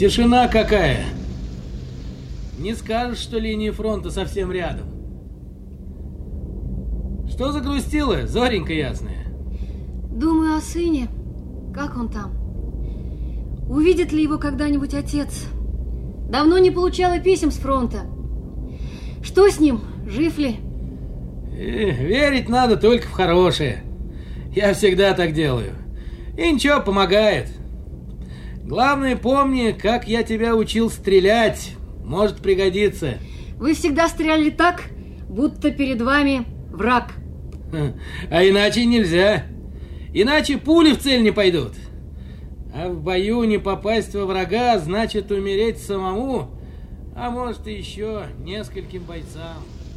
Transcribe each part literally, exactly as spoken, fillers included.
Тишина какая. Не скажешь, что линия фронта совсем рядом. Что загрустила, зоренька ясная? Думаю о сыне. Как он там? Увидит ли его когда-нибудь отец? Давно не получала писем с фронта. Что с ним? Жив ли? Э, верить надо только в хорошее. Я всегда так делаю. И ничего, помогает. Главное, помни, как я тебя учил стрелять. Может пригодиться. Вы всегда стреляли так, будто перед вами враг. А иначе нельзя. Иначе пули в цель не пойдут. А в бою не попасть во врага, значит умереть самому, а может и еще нескольким бойцам.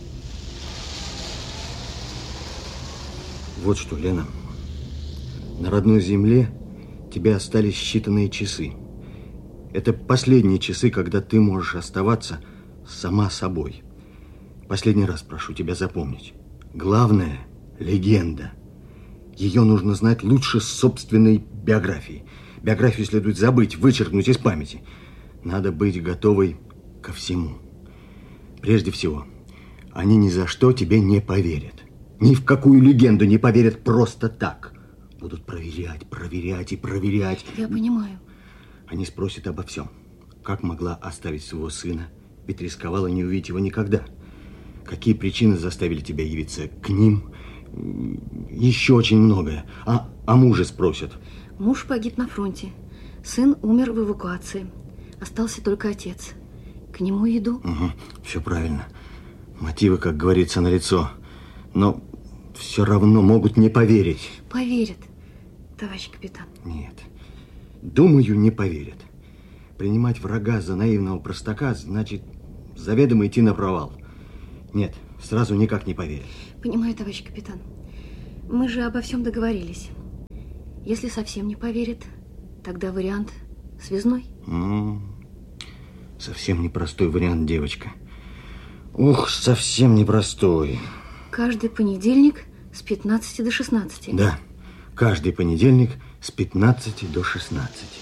Вот что, Лена. На родной земле тебе остались считанные часы. Это последние часы, когда ты можешь оставаться сама собой. Последний раз прошу тебя запомнить. Главное – легенда. Ее нужно знать лучше собственной биографии. Биографию следует забыть, вычеркнуть из памяти. Надо быть готовой ко всему. Прежде всего, они ни за что тебе не поверят. Ни в какую легенду не поверят просто так. Будут проверять, проверять и проверять. Я понимаю. Они спросят обо всем. Как могла оставить своего сына? Ведь рисковала не увидеть его никогда. Какие причины заставили тебя явиться к ним? Еще очень многое. А, а мужа спросят. Муж погиб на фронте. Сын умер в эвакуации. Остался только отец. К нему иду. Угу, все правильно. Мотивы, как говорится, налицо. Но все равно могут не поверить. Поверят, товарищ капитан. Нет. Думаю, не поверят. Принимать врага за наивного простака значит заведомо идти на провал. Нет, сразу никак не поверят. Понимаю, товарищ капитан. Мы же обо всем договорились. Если совсем не поверят, тогда вариант связной. М-м, совсем непростой вариант, девочка. Ух, совсем непростой. Каждый понедельник с пятнадцати до шестнадцати. Да, каждый понедельник с пятнадцати до шестнадцати.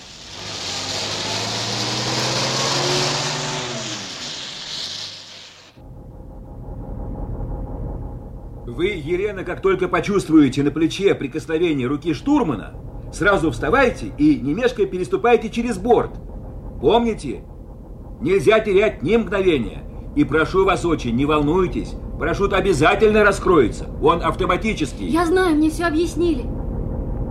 Вы, Елена, как только почувствуете на плече прикосновение руки штурмана, сразу вставайте и, не мешкая, переступайте через борт. Помните, нельзя терять ни мгновения. И прошу вас очень, не волнуйтесь, парашют обязательно раскроется. Он автоматический. Я знаю, мне все объяснили.